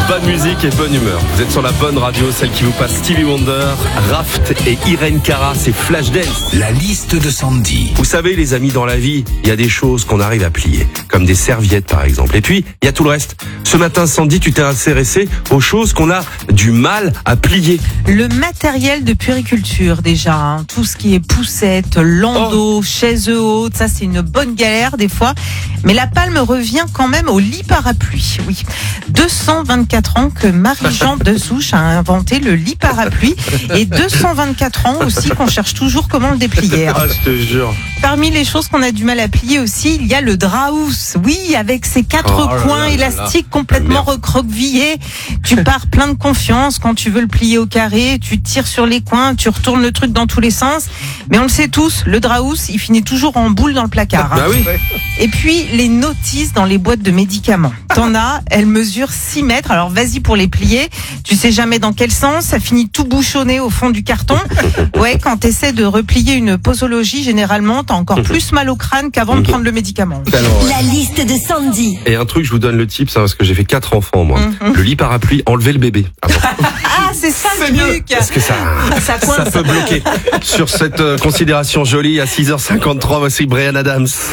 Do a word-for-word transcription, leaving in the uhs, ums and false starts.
Bonne musique et bonne humeur. Vous êtes sur la bonne radio, celle qui vous passe Stevie Wonder, Raft et Irene Cara, c'est Flashdance. La liste de Sandy. Vous savez les amis, dans la vie, il y a des choses qu'on arrive à plier, comme des serviettes par exemple. Et puis, il y a tout le reste. Ce matin, Sandy, tu t'es intéressée aux choses qu'on a du mal à plier. Le matériel de puériculture déjà, hein. Tout ce qui est poussette, landau, oh. chaises hautes, ça c'est une bonne galère des fois. Mais la palme revient quand même au lit parapluie. Oui, deux cent vingt-quatre ans que Marie-Jean Dessouche a inventé le lit parapluie et deux cent vingt-quatre ans aussi qu'on cherche toujours comment le déplier. Ah, je te jure. Parmi les choses qu'on a du mal à plier aussi, il y a le draus. Oui, avec ses quatre Oh là coins là là élastiques là. complètement Merde. recroquevillés. Tu pars plein de confiance quand tu veux le plier au carré, tu tires sur les coins, tu retournes le truc dans tous les sens. Mais on le sait tous, le draus, il finit toujours en boule dans le placard. Hein. Bah oui. Et puis, les notices dans les boîtes de médicaments. T'en as, elles mesurent six mètres. Alors, vas-y pour les plier. Tu sais jamais dans quel sens. Ça finit tout bouchonné au fond du carton. Ouais, quand t'essaies de replier une posologie, généralement, t'as encore plus mal au crâne qu'avant de prendre le médicament. Alors, ouais. La liste de Sandy. Et un truc, je vous donne le tip, ça, parce que j'ai fait quatre enfants, moi. Mm-hmm. Le lit parapluie, enlevez le bébé. Ah bon. Ah, c'est ça le C'est mieux, truc. parce que ça, Ça coince. ça peut bloquer. Sur cette euh, considération jolie, à six heures cinquante-trois, voici Bryan Adams.